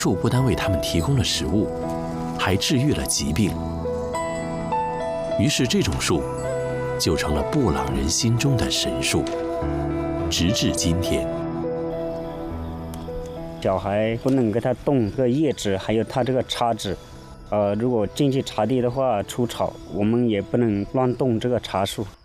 树不单为他们提供了食物，还治愈了疾病。于是这种树就成了布朗人心中的神树，直至今天。 小孩不能给他动这个叶子，还有他这个茶籽。如果进去茶地的话出草，我们也不能乱动这个茶树。